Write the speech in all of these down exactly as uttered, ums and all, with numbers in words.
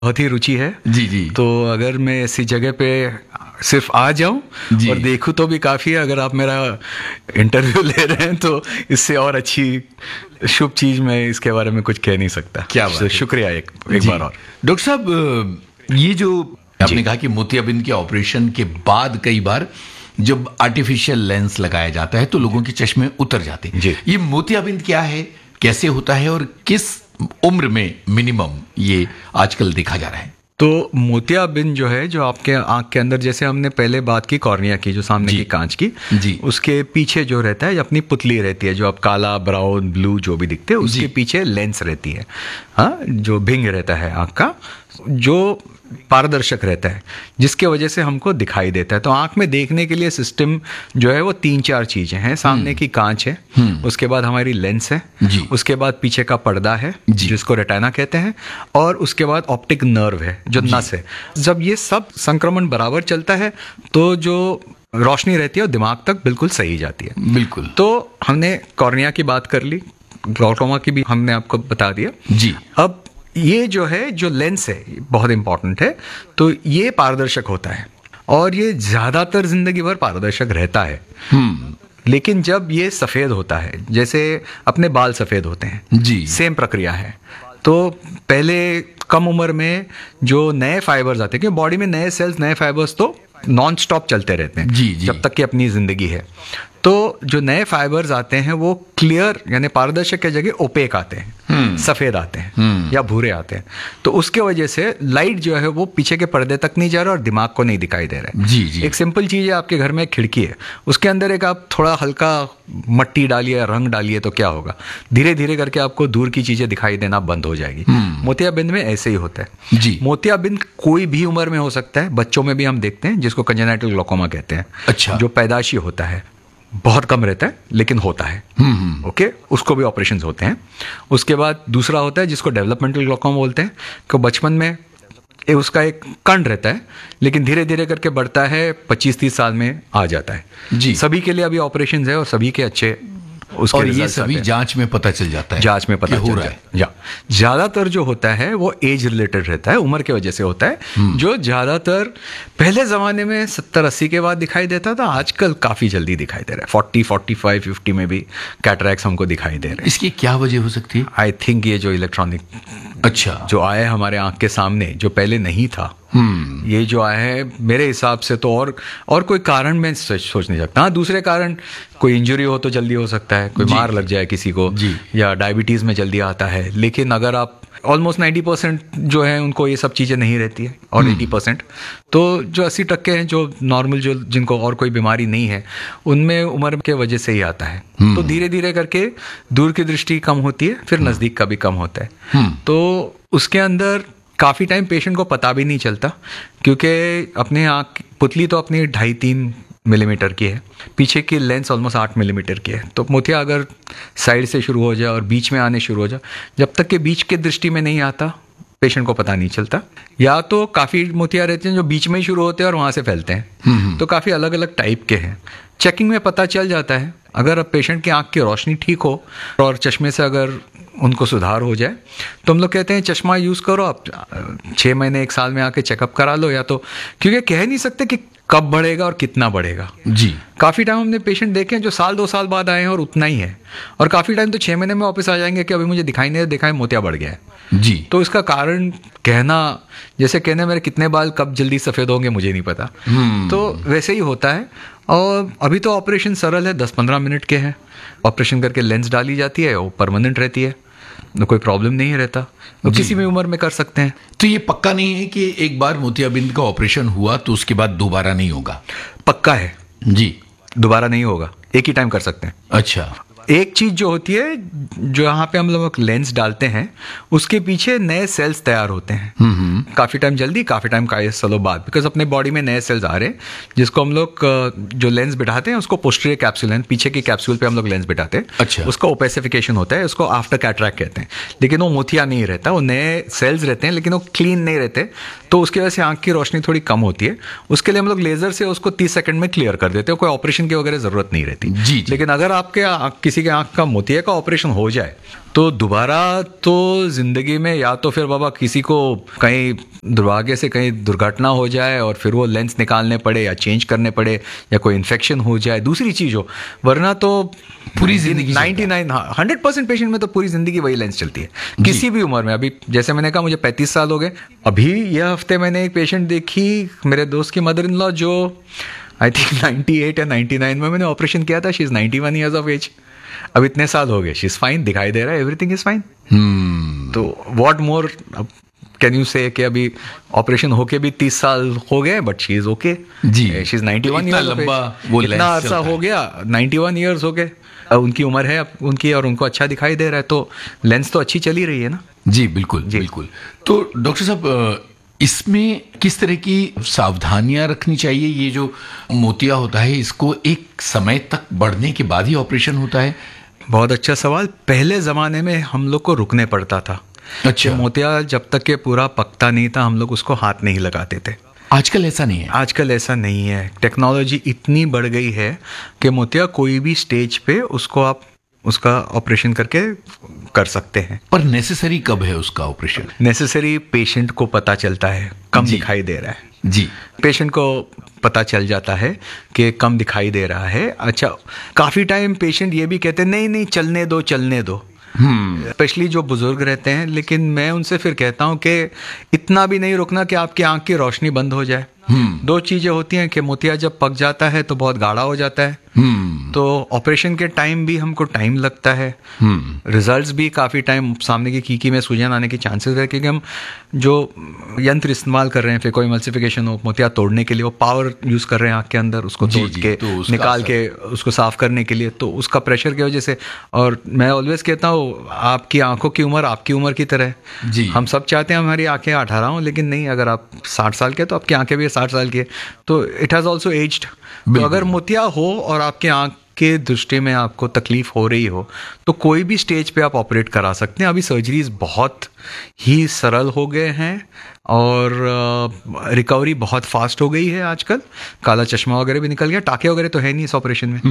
बहुत ही रुचि है जी जी। तो अगर मैं ऐसी जगह पे सिर्फ आ जाऊं और देखूं तो भी काफ़ी है। अगर आप मेरा इंटरव्यू ले रहे हैं तो इससे और अच्छी शुभ चीज़ मैं इसके बारे में कुछ कह नहीं सकता। क्या बात तो है। शुक्रिया एक, एक बार और। डॉक्टर साहब, ये जो आपने कहा कि मोतियाबिंद के ऑपरेशन के बाद कई बार जब आर्टिफिशियल लेंस लगाया जाता है तो लोगों के चश्मे उतर जाते हैं। जी। ये मोतियाबिंद क्या है, कैसे होता है और किस उम्र में मिनिमम ये आजकल देखा जा रहा है? तो मोतियाबिंद जो है, जो आपके आंख के अंदर, जैसे हमने पहले बात की कॉर्निया की, जो सामने की कांच की, जी। उसके पीछे जो रहता है अपनी पुतली रहती है, जो आप काला, ब्राउन, ब्लू जो भी दिखते हैं, उसके पीछे लेंस रहती है, हाँ, जो भिंग रहता है आंख का, जो पारदर्शक रहता है, जिसके वजह से हमको दिखाई देता है। तो आंख में देखने के लिए सिस्टम जो है वो तीन चार चीजें हैं। सामने की कांच है, उसके बाद हमारी लेंस है, उसके बाद पीछे का पर्दा है जिसको रेटिना कहते हैं, और उसके बाद ऑप्टिक नर्व है जो नस है। जब ये सब संक्रमण बराबर चलता है तो जो रोशनी रहती है वो दिमाग तक बिल्कुल सही जाती है। बिल्कुल। तो हमने कॉर्निया की बात कर ली, ग्लूकोमा की भी हमने आपको बता दिया जी। अब ये जो है, जो लेंस है, बहुत इंपॉर्टेंट है। तो ये पारदर्शक होता है और ये ज्यादातर जिंदगी भर पारदर्शक रहता है। लेकिन जब ये सफेद होता है, जैसे अपने बाल सफेद होते हैं, जी, सेम प्रक्रिया है। तो पहले कम उम्र में जो नए फाइबर्स आते हैं, क्योंकि बॉडी में नए सेल्स, नए फाइबर्स तो नॉन स्टॉप चलते रहते हैं, जी, जी। जब तक कि अपनी जिंदगी है। तो जो नए फाइबर्स आते हैं वो क्लियर यानी पारदर्शक की जगह ओपेक आते हैं, सफेद आते हैं या भूरे आते हैं। तो उसके वजह से लाइट जो है वो पीछे के पर्दे तक नहीं जा रहा और दिमाग को नहीं दिखाई दे रहा है। जी, जी। एक सिंपल चीज है, आपके घर में एक खिड़की है, उसके अंदर एक आप थोड़ा हल्का मट्टी डालिए, रंग डालिए, तो क्या होगा, धीरे धीरे करके आपको दूर की चीजें दिखाई देना बंद हो जाएगी। मोतियाबिंद में ऐसे ही होता है जी। मोतियाबिंद कोई भी उम्र में हो सकता है, बच्चों में भी हम देखते हैं, जिसको कंजेनाइटल ग्लूकोमा कहते हैं। अच्छा। जो पैदाशी होता है, बहुत कम रहता है लेकिन होता है, ओके, उसको भी ऑपरेशंस होते हैं। उसके बाद दूसरा होता है जिसको डेवलपमेंटल ग्लूकोमा बोलते हैं, कि बचपन में ए, उसका एक कण रहता है लेकिन धीरे धीरे करके बढ़ता है, पच्चीस तीस साल में आ जाता है। जी। सभी के लिए अभी ऑपरेशंस है और सभी के अच्छे उसके और ये results आते सभी हैं। जांच में पता चल जाता है, जांच में पता हो चल रहा जाता है। या ज्यादातर जो होता है वो एज रिलेटेड रहता है, उम्र के वजह से होता है, जो ज्यादातर पहले जमाने में सत्तर अस्सी के बाद दिखाई देता था, आजकल काफी जल्दी दिखाई दे रहा है। फोर्टी फोर्टी फाइव फिफ्टी में भी कैटरैक्ट्स हमको दिखाई दे रहे हैं। इसकी क्या वजह हो सकती है? आई थिंक ये जो इलेक्ट्रॉनिक अच्छा जो आया है हमारे आंख के सामने, जो पहले नहीं था, ये जो आया है, मेरे हिसाब से तो और और कोई कारण मैं सोच सोच नहीं सकता। हाँ, दूसरे कारण, कोई इंजरी हो तो जल्दी हो सकता है, कोई मार लग जाए किसी को, या डायबिटीज में जल्दी आता है। लेकिन अगर आप ऑलमोस्ट नाइन्टी परसेंट जो है उनको ये सब चीज़ें नहीं रहती है, और एटी परसेंट तो जो अस्सी टक्के हैं जो नॉर्मल, जो जिनको और कोई बीमारी नहीं है, उनमें उम्र के वजह से ही आता है। तो धीरे धीरे करके दूर की दृष्टि कम होती है, फिर नज़दीक का भी कम होता है। तो उसके अंदर काफ़ी टाइम पेशेंट को पता भी नहीं चलता, क्योंकि अपने आँख पुतली तो अपनी ढाई तीन मिलीमीटर की है, पीछे की लेंस ऑलमोस्ट आठ मिलीमीटर की है। तो मोतिया अगर साइड से शुरू हो जाए और बीच में आने शुरू हो जाए, जब तक कि बीच के दृष्टि में नहीं आता, पेशेंट को पता नहीं चलता। या तो काफ़ी मोतिया रहते हैं जो बीच में ही शुरू होते हैं और वहाँ से फैलते हैं, तो काफ़ी अलग अलग टाइप के हैं। चेकिंग में पता चल जाता है, अगर अब पेशेंट की आँख की रोशनी ठीक हो और चश्मे से अगर उनको सुधार हो जाए, तो हम लोग कहते हैं चश्मा यूज़ करो, आप छः महीने एक साल में आके चेकअप करा लो। या तो क्योंकि कह नहीं सकते कि कब बढ़ेगा और कितना बढ़ेगा। जी। काफ़ी टाइम हमने पेशेंट देखे हैं जो साल दो साल बाद आए हैं और उतना ही है, और काफ़ी टाइम तो छः महीने में वापस आ जाएंगे कि अभी मुझे दिखाई नहीं दिखा है, मोतिया बढ़ गया है। जी। तो इसका कारण कहना, जैसे कहने मेरे कितने बाल कब जल्दी सफ़ेद होंगे मुझे नहीं पता, तो वैसे ही होता है। और अभी तो ऑपरेशन सरल है, दस पंद्रह मिनट के हैं, ऑपरेशन करके लेंस डाली जाती है, वो परमानेंट रहती है, तो कोई प्रॉब्लम नहीं रहता, तो किसी भी उम्र में कर सकते हैं। तो ये पक्का नहीं है कि एक बार मोतियाबिंद का ऑपरेशन हुआ तो उसके बाद दोबारा नहीं होगा? पक्का है जी, दोबारा नहीं होगा, एक ही टाइम कर सकते हैं। अच्छा। एक चीज जो होती है, जो यहाँ पे हम लोग लेंस डालते हैं, उसके पीछे नए सेल्स तैयार होते हैं, काफी टाइम जल्दी, काफी टाइम काफी सालों बाद, बिकॉज अपने बॉडी में नए सेल्स आ रहे हैं, जिसको हम लोग जो लेंस बिठाते हैं उसको पोस्टीरियर कैप्सूल है, पीछे की कैप्सूल पे हम लोग लेंस बिठाते हैं। अच्छा। उसका ओपेसिफिकेशन होता है, उसको आफ्टर कैटरैक्ट कहते हैं। लेकिन वो मोतिया नहीं रहता, वो नए सेल्स रहते हैं, लेकिन वो क्लीन नहीं रहते, तो उसकी वजह से आंख की रोशनी थोड़ी कम होती है। उसके लिए हम लोग लेजर से उसको तीस सेकंड में क्लियर कर देते हैं, कोई ऑपरेशन की वगैरह जरूरत नहीं रहती। जी, जी। लेकिन अगर आपके किसी किसी के आंख का मोतिया का ऑपरेशन हो जाए तो दोबारा तो जिंदगी में या तो फिर बाबा किसी को कहीं दुर्भाग्य से कहीं दुर्घटना हो जाए और फिर वो लेंस निकालने पड़े या चेंज करने पड़े या कोई इन्फेक्शन हो जाए, दूसरी चीज हो, वरना तो पूरी जिंदगी ninety nine hundred percent patient में तो पूरी जिंदगी वही लेंस चलती है किसी भी उम्र में। अभी जैसे मैंने कहा मुझे पैंतीस साल हो गए, अभी यह हफ्ते मैंने एक पेशेंट देखी, मेरे दोस्त की मदर इन लॉ, जो आई थिंक नाइन्टी एट या नाइन्टी नाइन में मैंने ऑपरेशन किया था। She is ninety one years of as, अब इतने साल हो गए, शी इज फाइन, दिखाई दे रहा है, एवरीथिंग इज फाइन। तो व्हाट मोर कैन यू से कि अभी ऑपरेशन होके भी तीस साल हो गए but she is okay ji, she is ninety one years लंबा वो इतना अरसा हो गया, नाइन्टी वन ईयर्स हो गए उनकी उम्र है अब उनकी, और उनको अच्छा दिखाई दे रहा है, तो लेंस तो अच्छी चली रही है ना। जी बिल्कुल जी बिल्कुल। तो डॉक्टर साहब इसमें किस तरह की सावधानियां रखनी चाहिए? ये जो मोतिया होता है इसको एक समय तक बढ़ने के बाद ही ऑपरेशन होता है? बहुत अच्छा सवाल। पहले ज़माने में हम लोग को रुकने पड़ता था। अच्छा। मोतिया जब तक के पूरा पकता नहीं था हम लोग उसको हाथ नहीं लगाते थे। आजकल ऐसा नहीं है। आजकल ऐसा नहीं है, टेक्नोलॉजी इतनी बढ़ गई है कि मोतिया कोई भी स्टेज पे उसको आप उसका ऑपरेशन करके कर सकते हैं। पर नेसेसरी कब है उसका ऑपरेशन? नेसेसरी पेशेंट को पता चलता है कम दिखाई दे रहा है जी, पेशेंट को पता चल जाता है कि कम दिखाई दे रहा है। अच्छा, काफ़ी टाइम पेशेंट ये भी कहते हैं नहीं नहीं चलने दो चलने दो, स्पेशली जो बुजुर्ग रहते हैं, लेकिन मैं उनसे फिर कहता हूं कि इतना भी नहीं रुकना कि आपकी आंख की रोशनी बंद हो जाए। दो चीजें होती हैं कि मोतिया जब पक जाता है तो बहुत गाढ़ा हो जाता है, तो ऑपरेशन के टाइम भी हमको टाइम लगता है, रिजल्ट्स भी काफ़ी टाइम, सामने की कीकी में सूजन आने की चांसेस है, क्योंकि हम जो यंत्र इस्तेमाल कर रहे हैं फिर कोई एमल्सिफिकेशन हो मोतिया तोड़ने के लिए, वो पावर यूज़ कर रहे हैं आँख के अंदर उसको तोड़ के तो निकाल के उसको साफ करने के लिए, तो उसका प्रेशर की वजह से। और मैं ऑलवेज कहता हूँ आपकी आंखों की उम्र आपकी उम्र की तरह है। हम सब चाहते हैं हमारी आंखें अठारह हों, लेकिन नहीं, अगर आप साठ साल के तो आपकी आंखें भी साठ साल की है, तो इट हैज़ ऑल्सो एज्ड। तो अगर मोतिया हो और आपके आंख के दृष्टि में आपको तकलीफ हो रही हो तो कोई भी स्टेज पे आप ऑपरेट करा सकते हैं। अभी सर्जरीज बहुत ही सरल हो गए हैं और रिकवरी बहुत फास्ट हो गई है आजकल। काला चश्मा वगैरह भी निकल गया, टाके वगैरह तो है नहीं इस ऑपरेशन में।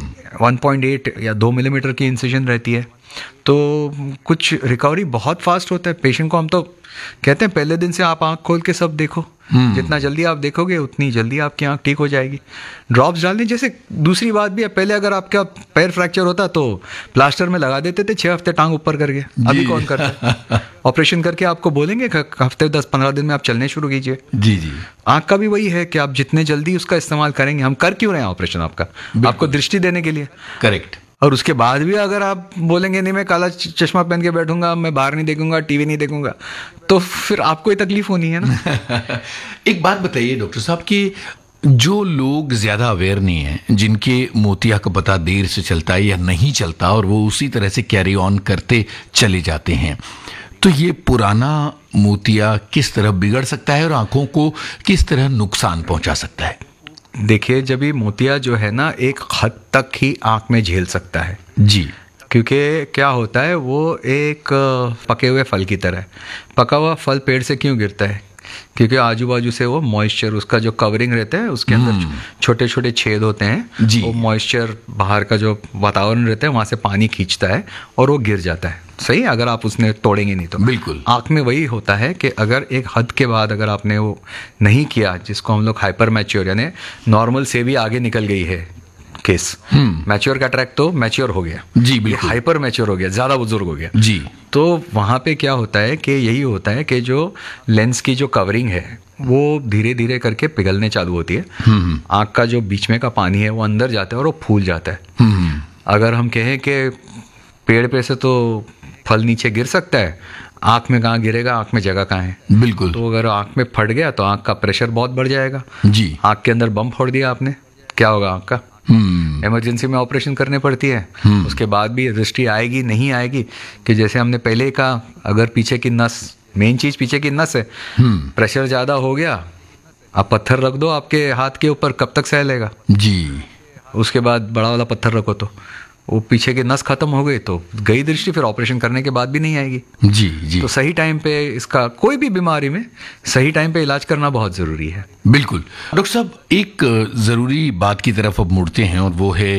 वन पॉइंट एट या दो मिलीमीटर की इंसिजन रहती है, तो कुछ रिकवरी बहुत फास्ट होता है। पेशेंट को हम तो कहते हैं पहले दिन से आप आंख खोल के सब देखो, जितना जल्दी आप देखोगे उतनी जल्दी आपकी आंख ठीक हो जाएगी। ड्रॉप्स डालने, जैसे दूसरी बात भी है, पहले अगर आपका पैर फ्रैक्चर होता तो प्लास्टर में लगा देते थे छह हफ्ते टांग ऊपर करके, अभी कौन करता है? ऑपरेशन करके आपको बोलेंगे हफ्ते दस पंद्रह दिन में आप चलने शुरू कीजिए। जी जी, आंख का भी वही है कि आप जितने जल्दी उसका इस्तेमाल करेंगे, हम कर क्यों रहे हैं ऑपरेशन आपका, आपको दृष्टि देने के लिए। करेक्ट। और उसके बाद भी अगर आप बोलेंगे नहीं मैं काला चश्मा पहन के बैठूंगा, मैं बाहर नहीं देखूंगा, टीवी नहीं देखूंगा, तो फिर आपको ही तकलीफ होनी है ना। एक बात बताइए डॉक्टर साहब कि जो लोग ज्यादा अवेयर नहीं है, जिनके मोतिया का पता देर से चलता है या नहीं चलता और वो उसी तरह से कैरी ऑन करते चले जाते हैं, तो ये पुराना मोतिया किस तरह बिगड़ सकता है और आंखों को किस तरह नुकसान पहुंचा सकता है? देखिए, जब ये मोतिया जो है ना एक हद तक ही आंख में झेल सकता है जी, क्योंकि क्या होता है वो एक पके हुए फल की तरह है। पका हुआ फल पेड़ से क्यों गिरता है? क्योंकि आजू बाजू से वो मॉइस्चर, उसका जो कवरिंग रहता है उसके अंदर छोटे छोटे छेद होते हैं जी, वो मॉइस्चर बाहर का जो वातावरण रहता है वहां से पानी खींचता है और वो गिर जाता है। सही, अगर आप उसने तोड़ेंगे नहीं तो। बिल्कुल। आंख में वही होता है कि अगर एक हद के बाद अगर आपने वो नहीं किया, जिसको हम लोग हाइपर मैच्योर, यानी नॉर्मल से भी आगे निकल गई है केस, मैच्योर का ट्रैक तो मैच्योर हो गया जी, बिल्कुल हाइपर मैच्योर हो गया, ज्यादा बुजुर्ग हो गया जी, तो वहां पे क्या होता है कि यही होता है कि जो लेंस की जो कवरिंग है वो धीरे धीरे करके पिघलने चालू होती है। आंख का जो बीच में का पानी है वो अंदर जाता है और वो फूल जाता है। अगर हम कहें कि पेड़ पे से तो फल नीचे गिर सकता है, आंख में कहाँ गिरेगा, आंख में जगह कहाँ है? बिल्कुल। तो अगर आंख में फट गया तो आंख का प्रेशर बहुत बढ़ जाएगा जी। आंख के अंदर बम फोड़ दिया आपने, क्या होगा आंख का? इमरजेंसी में ऑपरेशन करने पड़ती है, उसके बाद भी दृष्टि आएगी नहीं आएगी, कि जैसे हमने पहले ही कहा, अगर पीछे की नस, मेन चीज पीछे की नस है, प्रेशर ज्यादा हो गया, आप पत्थर रख दो आपके हाथ के ऊपर, कब तक सह लेगा जी। उसके बाद बड़ा वाला पत्थर रखो तो वो पीछे की नस खत्म हो गई तो गई दृष्टि, फिर ऑपरेशन करने के बाद भी नहीं आएगी। जी जी। तो सही टाइम पे इसका, कोई भी बीमारी में सही टाइम पे इलाज करना बहुत जरूरी है। बिल्कुल। डॉक्टर साहब, एक जरूरी बात की तरफ अब मुड़ते हैं और वो है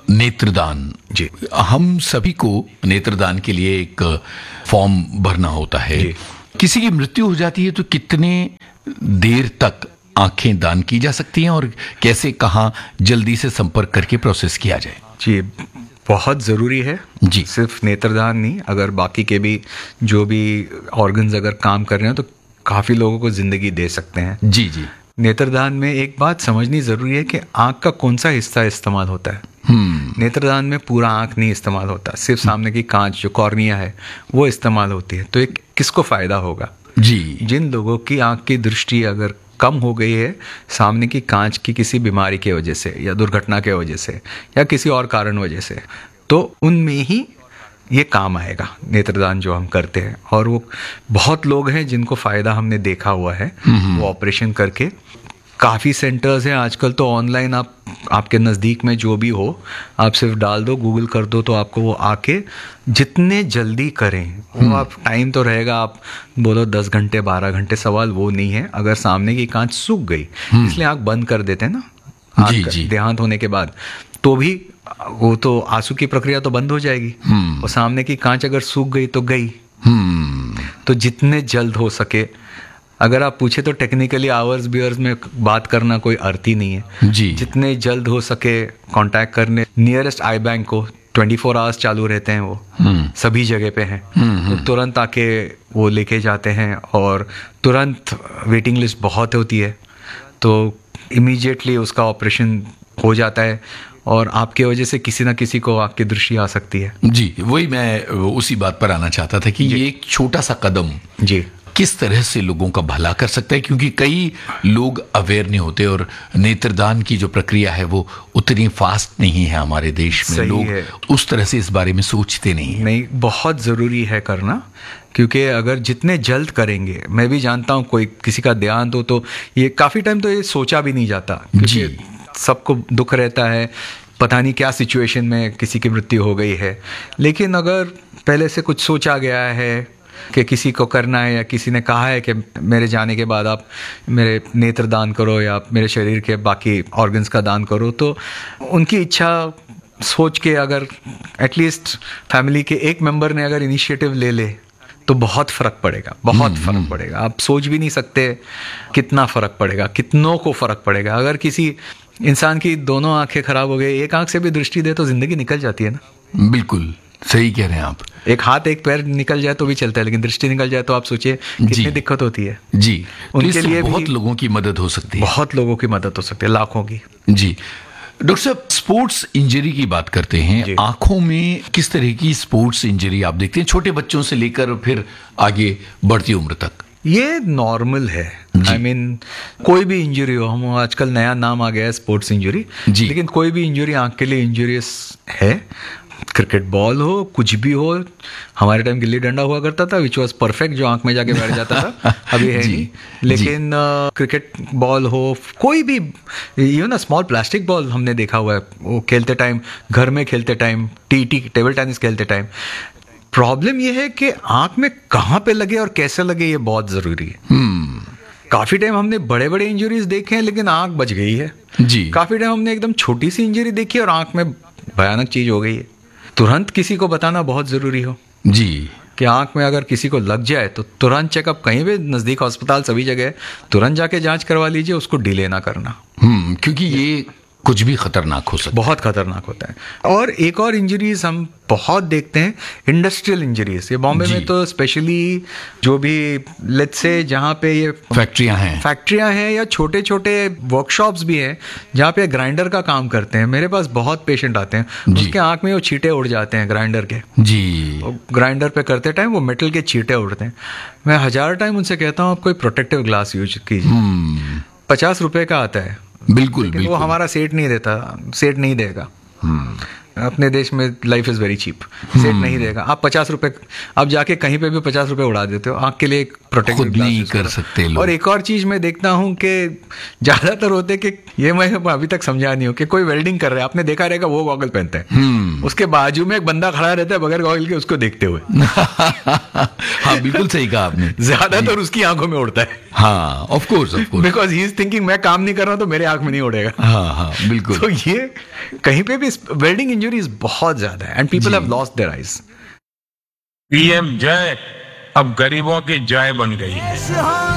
नेत्रदान, जी, हम सभी को नेत्रदान के लिए एक फॉर्म भरना होता है। किसी की मृत्यु हो जाती है तो कितने देर तक आंखें दान की जा सकती हैं और कैसे, कहाँ जल्दी से संपर्क करके प्रोसेस किया जाए? जी, बहुत ज़रूरी है जी। सिर्फ नेत्रदान नहीं, अगर बाकी के भी जो भी ऑर्गन्स अगर काम कर रहे हैं तो काफ़ी लोगों को ज़िंदगी दे सकते हैं। जी जी। नेत्रदान में एक बात समझनी ज़रूरी है कि आँख का कौन सा हिस्सा इस्तेमाल होता है। नेत्रदान में पूरा आँख नहीं इस्तेमाल होता, सिर्फ सामने की कांच जो कॉर्निया है वो इस्तेमाल होती है। तो एक किसको फ़ायदा होगा? जी, जिन लोगों की आँख की दृष्टि अगर कम हो गई है सामने की कांच की किसी बीमारी की वजह से या दुर्घटना के वजह से या किसी और कारण वजह से, तो उनमें ही ये काम आएगा नेत्रदान जो हम करते हैं। और वो बहुत लोग हैं जिनको फ़ायदा हमने देखा हुआ है, वो ऑपरेशन करके। काफ़ी सेंटर्स हैं आजकल तो ऑनलाइन, आप आपके नज़दीक में जो भी हो आप सिर्फ डाल दो, गूगल कर दो तो आपको वो आके जितने जल्दी करें वो आप, टाइम तो रहेगा, आप बोलो दस घंटे बारह घंटे, सवाल वो नहीं है। अगर सामने की कांच सूख गई, इसलिए आँख बंद कर देते हैं ना जी, जी। देहांत होने के बाद, तो भी वो तो आंसू की प्रक्रिया तो बंद हो जाएगी और सामने की कांच अगर सूख गई तो गई। तो जितने जल्द हो सके, अगर आप पूछे तो टेक्निकली आवर्स बियर्स में बात करना कोई अर्थ ही नहीं है जी। जितने जल्द हो सके कांटेक्ट करने नियरेस्ट आई बैंक को, चौबीस आवर्स चालू रहते हैं वो, सभी जगह पे हैं, तो तुरंत आके वो लेके जाते हैं और तुरंत वेटिंग लिस्ट बहुत होती है, तो इमीडिएटली उसका ऑपरेशन हो जाता है और आपके वजह से किसी ना किसी को आपकी दृष्टि आ सकती है। जी, वही मैं उसी बात पर आना चाहता था कि ये एक छोटा सा कदम जी किस तरह से लोगों का भला कर सकता है, क्योंकि कई लोग अवेयर नहीं होते और नेत्रदान की जो प्रक्रिया है वो उतनी फास्ट नहीं है हमारे देश में, लोग उस तरह से इस बारे में सोचते नहीं है। नहीं, बहुत ज़रूरी है करना, क्योंकि अगर जितने जल्द करेंगे, मैं भी जानता हूँ कोई किसी का देहांत हो तो ये काफ़ी टाइम तो ये सोचा भी नहीं जाता, जी, सबको दुख रहता है, पता नहीं क्या सिचुएशन में किसी की मृत्यु हो गई है। लेकिन अगर पहले से कुछ सोचा गया है कि किसी को करना है या किसी ने कहा है कि मेरे जाने के बाद आप मेरे नेत्र दान करो या आप मेरे शरीर के बाकी ऑर्गन्स का दान करो, तो उनकी इच्छा सोच के अगर एटलीस्ट फैमिली के एक मेंबर ने अगर इनिशिएटिव ले ले तो बहुत फ़र्क पड़ेगा, बहुत फ़र्क पड़ेगा। आप सोच भी नहीं सकते कितना फ़र्क पड़ेगा, कितनों को फ़र्क पड़ेगा। अगर किसी इंसान की दोनों आंखें खराब हो गई, एक आंख से भी दृष्टि दे तो ज़िंदगी निकल जाती है ना। बिल्कुल सही कह रहे हैं आप। एक हाथ एक पैर निकल जाए तो भी चलता है, लेकिन दृष्टि निकल जाए तो आप सोचिए कितनी दिक्कत होती है। जी, उनके लिए बहुत लोगों की मदद हो सकती है, बहुत लोगों की मदद हो सकती है, लाखों की। जी डॉक्टर साहब, स्पोर्ट्स इंजरी की बात करते हैं, आंखों में किस तरह की स्पोर्ट्स इंजरी आप देखते हैं, छोटे बच्चों से लेकर फिर आगे बढ़ती उम्र तक? ये नॉर्मल है। आई मीन I mean, कोई भी इंजरी हो, हम आजकल नया नाम आ गया है स्पोर्ट्स इंजरी, लेकिन कोई भी इंजरी आंख के लिए इंजूरियस है। क्रिकेट बॉल हो, कुछ भी हो, हमारे टाइम गिल्ली डंडा हुआ करता था विच वॉज परफेक्ट, जो आंख में जाके बैठ जाता था, अभी है नहीं। लेकिन क्रिकेट बॉल हो, कोई भी, इवन स्मॉल प्लास्टिक बॉल हमने देखा हुआ है वो खेलते टाइम, घर में खेलते time, T tea table tennis खेलते टाइम। प्रॉब्लम ये है कि आंख में कहाँ पे लगे और कैसे लगे, ये बहुत ज़रूरी है। काफ़ी टाइम हमने बड़े बड़े इंजरीज देखे हैं लेकिन आंख बच गई है जी। काफ़ी टाइम हमने एकदम छोटी सी इंजरी देखी और आंख में भयानक चीज़ हो गई है। तुरंत किसी को बताना बहुत ज़रूरी हो जी कि आंख में अगर किसी को लग जाए तो तुरंत चेकअप, कहीं भी नज़दीक अस्पताल सभी जगह तुरंत जाके जांच करवा लीजिए, उसको डिले ना करना। हम्म क्योंकि ये कुछ भी खतरनाक हो सकता है, बहुत खतरनाक होता है। और एक और इंजरीज हम बहुत देखते हैं, इंडस्ट्रियल इंजरीज। ये बॉम्बे में तो स्पेशली जो भी लेट्स से जहाँ पे ये फैक्ट्रियाँ हैं फैक्ट्रियाँ हैं या छोटे छोटे वर्कशॉप्स भी हैं जहाँ पे ग्राइंडर का काम करते हैं। मेरे पास बहुत पेशेंट आते हैं, उसके आँख में वो छींटे उड़ जाते हैं ग्राइंडर के। जी, ग्राइंडर पे करते टाइम वो मेटल के छींटे उड़ते हैं। मैं हजार टाइम उनसे कहता हूँ आप कोई प्रोटेक्टिव ग्लास यूज कीजिए, पचास रुपए का आता है। बिल्कुल, बिल्कुल वो हमारा सेट नहीं देता, सेट नहीं देगा। अपने देश में life is very cheap, set नहीं देगा। आप पचास रुपए आप जाके कहीं पे भी पचास रुपए उड़ा देते हो, आंख के लिए एक प्रोटेक्टिव खुद नहीं कर सकते लोग। और एक और चीज मैं देखता हूँ कि ज्यादातर होते कि ये मैं अभी तक समझा नहीं हूँ कि कोई वेल्डिंग कर रहा है, आपने देखा रहेगा वो गॉगल पहनता है, उसके बाजू में एक बंदा खड़ा रहता है बगैर गॉगल के उसको देखते हुए। हाँ बिल्कुल सही कहा आपने, ज्यादातर उसकी आंखों में उड़ता है। हाँ of course of course, because he is thinking मैं काम नहीं कर रहा हूं तो मेरे आंख में नहीं उड़ेगा। हाँ हाँ बिल्कुल। तो ये कहीं पे भी वेल्डिंग इंजरीज बहुत ज्यादा है and people have lost their eyes. PM जय अब गरीबों की जय बन गई है।